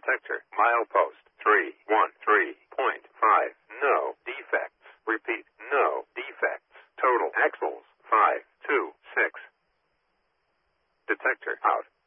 Detector. Milepost 313.5. No defects. Repeat. No defects. Total axles 526. Detector out.